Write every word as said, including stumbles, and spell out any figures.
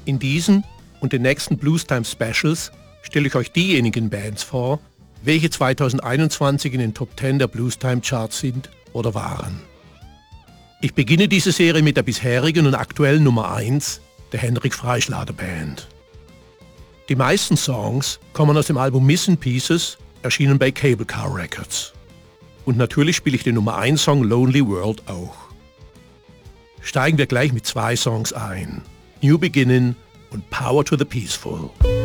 In diesen und den nächsten Bluestime Specials stelle ich euch diejenigen Bands vor, welche zweitausendeinundzwanzig in den Top zehn der Bluestime Charts sind oder waren. Ich beginne diese Serie mit der bisherigen und aktuellen Nummer eins, der Henrik Freischlader Band. Die meisten Songs kommen aus dem Album Missing Pieces, erschienen bei Cable Car Records. Und natürlich spiele ich den Nummer eins Song Lonely World auch. Steigen wir gleich mit zwei Songs ein. New Beginning und Power to the Peaceful.